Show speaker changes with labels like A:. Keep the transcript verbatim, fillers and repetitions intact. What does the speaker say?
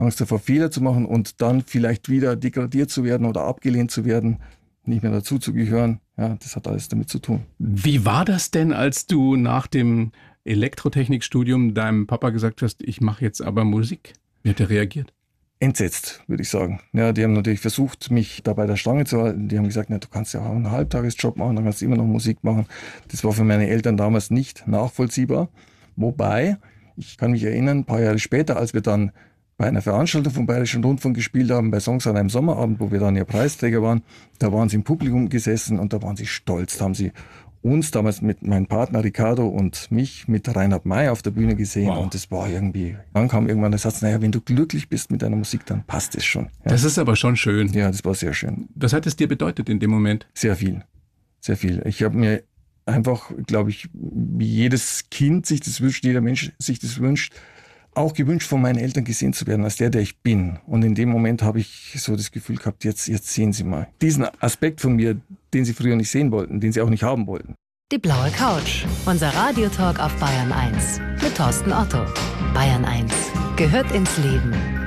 A: Angst davor, Fehler zu machen und dann vielleicht wieder degradiert zu werden oder abgelehnt zu werden, nicht mehr dazuzugehören. Ja, das hat alles damit zu tun.
B: Wie war das denn, als du nach dem Elektrotechnikstudium deinem Papa gesagt hast, ich mache jetzt aber Musik? Wie hat er reagiert?
A: Entsetzt, würde ich sagen. Ja, die haben natürlich versucht, mich da bei der Stange zu halten. Die haben gesagt, na, du kannst ja auch einen Halbtagesjob machen, dann kannst du immer noch Musik machen. Das war für meine Eltern damals nicht nachvollziehbar. Wobei, ich kann mich erinnern, ein paar Jahre später, als wir dann bei einer Veranstaltung vom Bayerischen Rundfunk gespielt haben, bei Songs an einem Sommerabend, wo wir dann ja Preisträger waren, da waren sie im Publikum gesessen und da waren sie stolz. Da haben sie uns damals mit meinem Partner Ricardo und mich mit Reinhard May auf der Bühne gesehen. Wow. Und das war irgendwie, dann kam irgendwann der Satz, naja, wenn du glücklich bist mit deiner Musik, dann passt es schon. Ja.
B: Das ist aber schon schön.
A: Ja, das war sehr schön.
B: Was hat es dir bedeutet in dem Moment?
A: Sehr viel, sehr viel. Ich habe mir einfach, glaube ich, wie jedes Kind sich das wünscht, jeder Mensch sich das wünscht, auch gewünscht, von meinen Eltern gesehen zu werden, als der, der ich bin. Und in dem Moment habe ich so das Gefühl gehabt, jetzt, jetzt sehen sie mal diesen Aspekt von mir, den sie früher nicht sehen wollten, den sie auch nicht haben wollten.
C: Die blaue Couch, unser Radiotalk auf Bayern eins mit Thorsten Otto. Bayern eins gehört ins Leben.